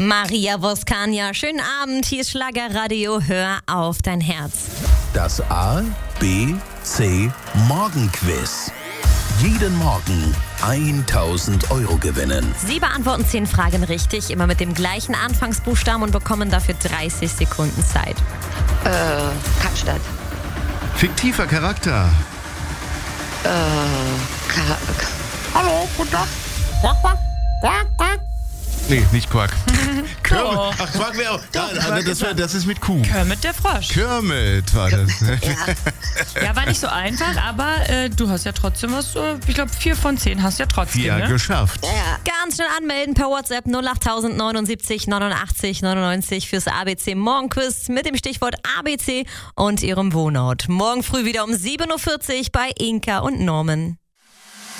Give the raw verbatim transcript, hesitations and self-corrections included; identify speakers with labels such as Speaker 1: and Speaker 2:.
Speaker 1: Maria Voskania, schönen Abend, hier ist Schlagerradio, hör auf dein Herz.
Speaker 2: Das A, B, C Morgenquiz. Jeden Morgen tausend Euro gewinnen.
Speaker 1: Sie beantworten zehn Fragen richtig, immer mit dem gleichen Anfangsbuchstaben und bekommen dafür dreißig Sekunden Zeit.
Speaker 3: Äh, Kapstadt.
Speaker 4: Fiktiver Charakter.
Speaker 3: Äh, Ka
Speaker 5: Hallo, guten Tag. Quack, quack, quack, quack.
Speaker 4: Nee, nicht Quark. Kermit.
Speaker 5: Doch.
Speaker 4: Ach, Quark wäre auch.
Speaker 5: Doch,
Speaker 4: Ja,
Speaker 5: Quark
Speaker 4: das, wär, das ist mit Kuh.
Speaker 5: Kermit der Frosch.
Speaker 4: Kermit war das.
Speaker 3: ja.
Speaker 5: Ja, war nicht so einfach, aber äh, du hast ja trotzdem was, äh, ich glaube vier von zehn hast ja trotzdem,
Speaker 4: Ja,
Speaker 5: ne?
Speaker 4: geschafft.
Speaker 3: Ja.
Speaker 1: Ganz schnell anmelden per WhatsApp null acht neunundsiebzig neunundachtzig neunundneunzig fürs A B C Morgenquiz mit dem Stichwort A B C und ihrem Wohnort. Morgen früh wieder um sieben Uhr vierzig bei Inka und Norman.